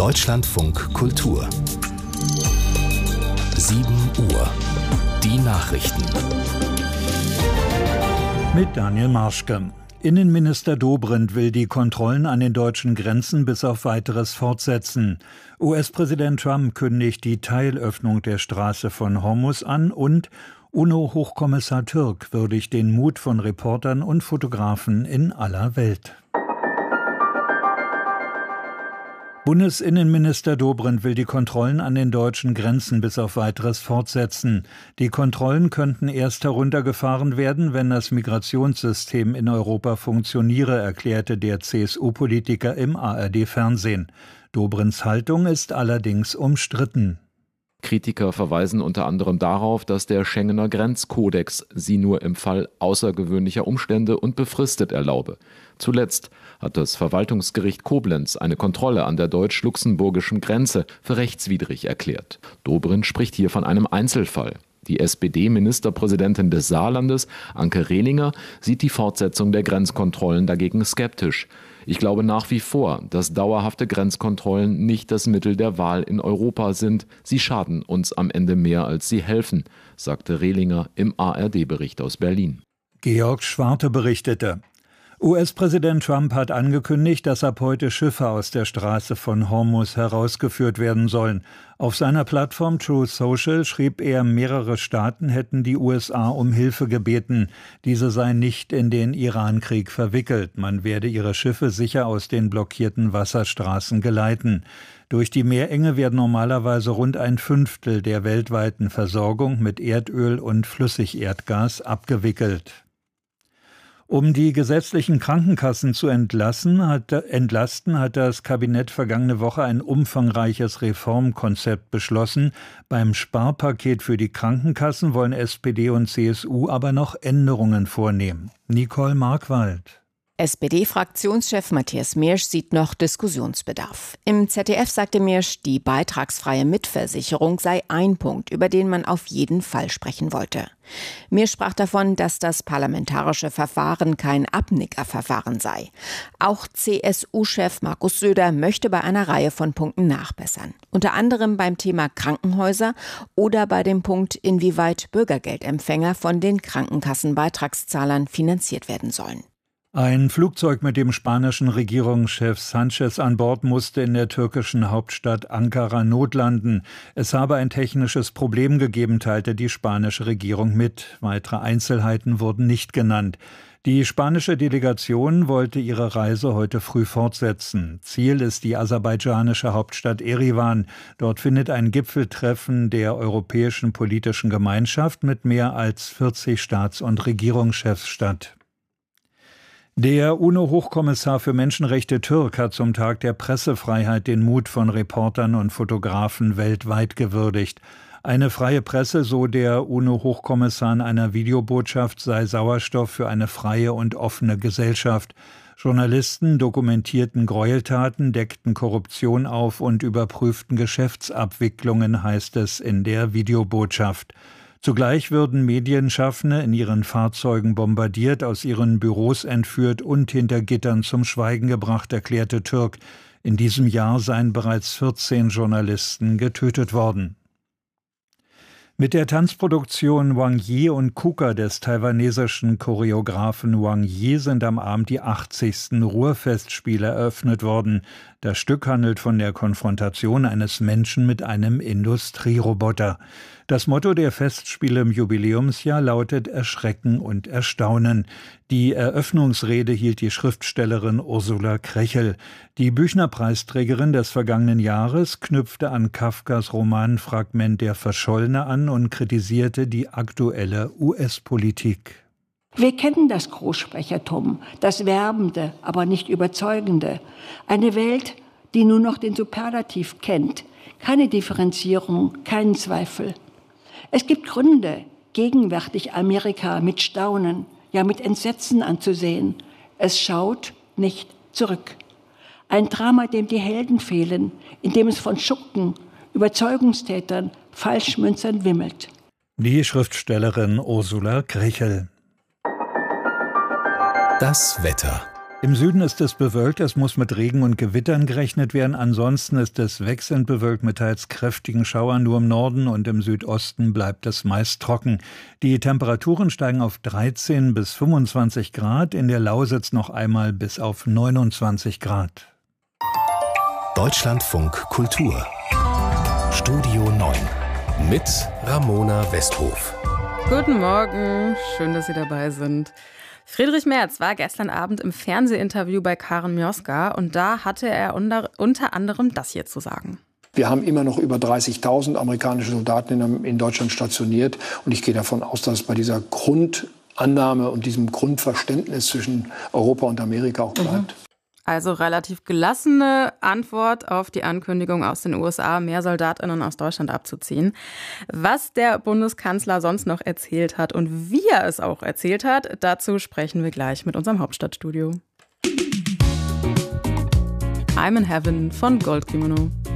Deutschlandfunk Kultur 7 Uhr. Die Nachrichten. Mit Daniel Marschke. Innenminister Dobrindt will die Kontrollen an den deutschen Grenzen bis auf Weiteres fortsetzen. US-Präsident Trump kündigt die Teilöffnung der Straße von Hormuz an und UNO-Hochkommissar Türk würdigt den Mut von Reportern und Fotografen in aller Welt. Bundesinnenminister Dobrindt will die Kontrollen an den deutschen Grenzen bis auf Weiteres fortsetzen. Die Kontrollen könnten erst heruntergefahren werden, wenn das Migrationssystem in Europa funktioniere, erklärte der CSU-Politiker im ARD-Fernsehen. Dobrindts Haltung ist allerdings umstritten. Kritiker verweisen unter anderem darauf, dass der Schengener Grenzkodex sie nur im Fall außergewöhnlicher Umstände und befristet erlaube. Zuletzt hat das Verwaltungsgericht Koblenz eine Kontrolle an der deutsch-luxemburgischen Grenze für rechtswidrig erklärt. Dobrindt spricht hier von einem Einzelfall. Die SPD-Ministerpräsidentin des Saarlandes, Anke Rehlinger, sieht die Fortsetzung der Grenzkontrollen dagegen skeptisch. Ich glaube nach wie vor, dass dauerhafte Grenzkontrollen nicht das Mittel der Wahl in Europa sind. Sie schaden uns am Ende mehr, als sie helfen, sagte Rehlinger im ARD-Bericht aus Berlin. Georg Schwarte berichtete. US-Präsident Trump hat angekündigt, dass ab heute Schiffe aus der Straße von Hormuz herausgeführt werden sollen. Auf seiner Plattform Truth Social schrieb er, mehrere Staaten hätten die USA um Hilfe gebeten. Diese seien nicht in den Iran-Krieg verwickelt. Man werde ihre Schiffe sicher aus den blockierten Wasserstraßen geleiten. Durch die Meerenge werden normalerweise rund 1/5 der weltweiten Versorgung mit Erdöl und Flüssigerdgas abgewickelt. Um die gesetzlichen Krankenkassen zu entlasten, hat das Kabinett vergangene Woche ein umfangreiches Reformkonzept beschlossen. Beim Sparpaket für die Krankenkassen wollen SPD und CSU aber noch Änderungen vornehmen. Nicole Markwald. SPD-Fraktionschef Matthias Miersch sieht noch Diskussionsbedarf. Im ZDF sagte Miersch, die beitragsfreie Mitversicherung sei ein Punkt, über den man auf jeden Fall sprechen wollte. Miersch sprach davon, dass das parlamentarische Verfahren kein Abnickerverfahren sei. Auch CSU-Chef Markus Söder möchte bei einer Reihe von Punkten nachbessern. Unter anderem beim Thema Krankenhäuser oder bei dem Punkt, inwieweit Bürgergeldempfänger von den Krankenkassenbeitragszahlern finanziert werden sollen. Ein Flugzeug mit dem spanischen Regierungschef Sánchez an Bord musste in der türkischen Hauptstadt Ankara notlanden. Es habe ein technisches Problem gegeben, teilte die spanische Regierung mit. Weitere Einzelheiten wurden nicht genannt. Die spanische Delegation wollte ihre Reise heute früh fortsetzen. Ziel ist die aserbaidschanische Hauptstadt Erivan. Dort findet ein Gipfeltreffen der Europäischen Politischen Gemeinschaft mit mehr als 40 Staats- und Regierungschefs statt. Der UNO-Hochkommissar für Menschenrechte Türk hat zum Tag der Pressefreiheit den Mut von Reportern und Fotografen weltweit gewürdigt. Eine freie Presse, so der UNO-Hochkommissar in einer Videobotschaft, sei Sauerstoff für eine freie und offene Gesellschaft. Journalisten dokumentierten Gräueltaten, deckten Korruption auf und überprüften Geschäftsabwicklungen, heißt es in der Videobotschaft. Zugleich würden Medienschaffende in ihren Fahrzeugen bombardiert, aus ihren Büros entführt und hinter Gittern zum Schweigen gebracht, erklärte Türk. In diesem Jahr seien bereits 14 Journalisten getötet worden. Mit der Tanzproduktion Wang Yi und Kuka des taiwanesischen Choreografen Wang Yi sind am Abend die 80. Ruhrfestspiele eröffnet worden. Das Stück handelt von der Konfrontation eines Menschen mit einem Industrieroboter. Das Motto der Festspiele im Jubiläumsjahr lautet Erschrecken und Erstaunen. Die Eröffnungsrede hielt die Schriftstellerin Ursula Krechel. Die Büchner-Preisträgerin des vergangenen Jahres knüpfte an Kafkas Roman Fragment der Verschollene an und kritisierte die aktuelle US-Politik. Wir kennen das Großsprechertum, das Werbende, aber nicht Überzeugende. Eine Welt, die nur noch den Superlativ kennt. Keine Differenzierung, keinen Zweifel. Es gibt Gründe, gegenwärtig Amerika mit Staunen, ja mit Entsetzen anzusehen. Es schaut nicht zurück. Ein Drama, dem die Helden fehlen, in dem es von Schurken, Überzeugungstätern, Falschmünzern wimmelt. Die Schriftstellerin Ursula Krechel. Das Wetter. Im Süden ist es bewölkt, es muss mit Regen und Gewittern gerechnet werden. Ansonsten ist es wechselnd bewölkt mit teils kräftigen Schauern. Nur im Norden und im Südosten bleibt es meist trocken. Die Temperaturen steigen auf 13 bis 25 Grad, in der Lausitz noch einmal bis auf 29 Grad. Deutschlandfunk Kultur. Studio 9 mit Ramona Westhof. Guten Morgen, schön, dass Sie dabei sind. Friedrich Merz war gestern Abend im Fernsehinterview bei Karen Mioska und da hatte er unter anderem das hier zu sagen. Wir haben immer noch über 30.000 amerikanische Soldaten in Deutschland stationiert und ich gehe davon aus, dass es bei dieser Grundannahme und diesem Grundverständnis zwischen Europa und Amerika auch bleibt. Also relativ gelassene Antwort auf die Ankündigung aus den USA, mehr SoldatInnen aus Deutschland abzuziehen. Was der Bundeskanzler sonst noch erzählt hat und wie er es auch erzählt hat, dazu sprechen wir gleich mit unserem Hauptstadtstudio. I'm in Heaven von Gold Kimono.